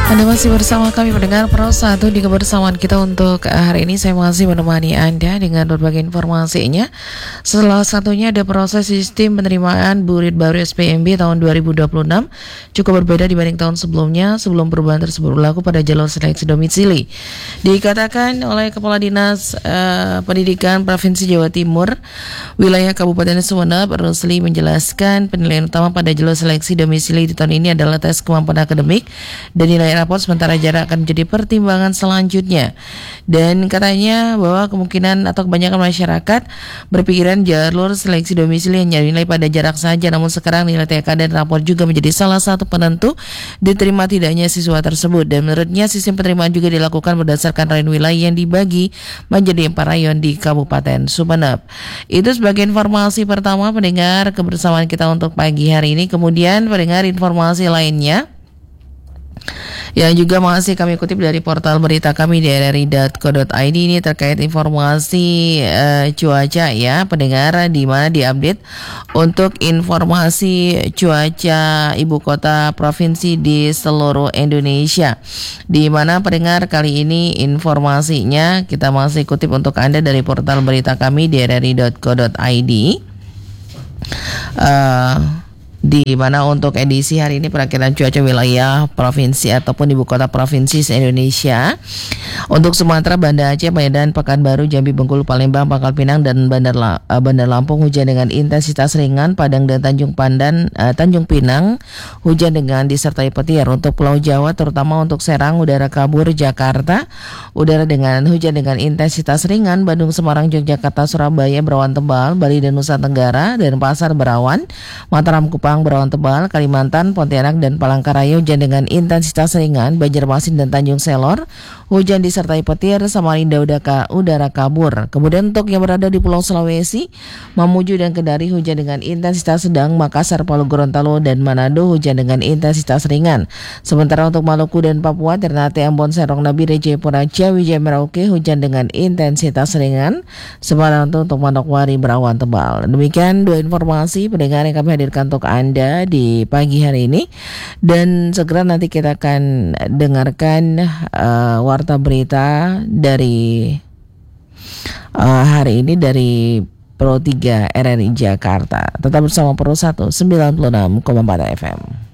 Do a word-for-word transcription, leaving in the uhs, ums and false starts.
Anda masih bersama kami mendengar Pro satu di kebersamaan kita untuk hari ini. Saya masih menemani Anda dengan berbagai informasinya. Salah satunya ada proses sistem penerimaan murid baru S P M B tahun dua ribu dua puluh enam cukup berbeda dibanding tahun sebelumnya sebelum perubahan tersebut berlaku pada jalur seleksi domisili. Dikatakan oleh Kepala Dinas uh, Pendidikan Provinsi Jawa Timur, wilayah Kabupaten Sumeneb, Rusli menjelaskan penilaian utama pada jalur seleksi domisili di tahun ini adalah tes kemampuan akademik dan nilai rapor, sementara jarak akan menjadi pertimbangan selanjutnya. Dan katanya bahwa kemungkinan atau kebanyakan masyarakat berpikiran jalur seleksi domisili hanya nilai pada jarak saja, namun sekarang nilai T K dan rapor juga menjadi salah satu penentu diterima tidaknya siswa tersebut. Dan menurutnya sistem penerimaan juga dilakukan berdasarkan rayon wilayah yang dibagi menjadi empat rayon di Kabupaten Sumeneb. Itu sebagai informasi pertama pendengar kebersamaan kita untuk pagi hari ini. Kemudian pendengar informasi lainnya yang juga masih kami kutip dari portal berita kami di r r i dot co dot i d ini terkait informasi uh, cuaca ya pendengar, di mana diupdate untuk informasi cuaca ibu kota provinsi di seluruh Indonesia, di mana pendengar kali ini informasinya kita masih kutip untuk Anda dari portal berita kami di r r i dot co dot i d. Uh, Di mana untuk edisi hari ini perakiran cuaca wilayah provinsi ataupun ibu kota provinsi se-Indonesia untuk Sumatera, Banda Aceh, Medan, Pekanbaru, Jambi, Bengkulu, Palembang, Pangkal Pinang dan Bandar, La- Bandar Lampung hujan dengan intensitas ringan. Padang dan Tanjung Pandan, uh, Tanjung Pinang hujan dengan disertai petir. Untuk Pulau Jawa terutama untuk Serang, udara kabur. Jakarta udara dengan hujan dengan intensitas ringan. Bandung, Semarang, Yogyakarta, Surabaya berawan tebal. Bali dan Nusa Tenggara dan Pasar berawan. Mataram, Kupang berawan tebal. Kalimantan, Pontianak dan Palangkaraya hujan dengan intensitas ringan. Banjarmasin dan Tanjung Selor hujan disertai petir. Samarinda udara, udara kabur. Kemudian untuk yang berada di Pulau Sulawesi, Mamuju dan Kendari hujan dengan intensitas sedang. Makassar, Palu, Gorontalo dan Manado hujan dengan intensitas ringan. Sementara untuk Maluku dan Papua, Ternate, Ambon, Serong, Nabire, Jayapura, Ciawi, Merauke hujan dengan intensitas ringan. Sementara untuk Manokwari berawan tebal. Demikian dua informasi pendengar yang kami hadirkan untuk Anda di pagi hari ini, dan segera nanti kita akan dengarkan uh, warta berita dari uh, hari ini dari Pro tiga R R I Jakarta. Tetap bersama Pro satu sembilan puluh enam koma empat F M.